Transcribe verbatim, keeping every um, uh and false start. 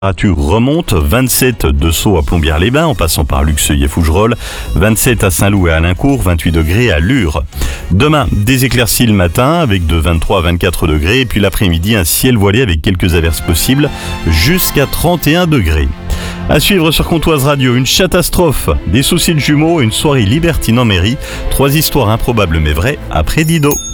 température remonte, vingt-sept de Sceaux à Plombières-les-Bains en passant par Luxeuil et Fougerolles, vingt-sept à Saint-Loup et à Alincourt, vingt-huit degrés à Lure. Demain, des éclaircies le matin avec de vingt-trois à vingt-quatre degrés et puis l'après-midi un ciel voilé avec quelques averses possibles jusqu'à trente et un degrés. À suivre sur Comtoise Radio, une catastrophe, des soucis de jumeaux, une soirée libertine en mairie, trois histoires improbables mais vraies après Dido.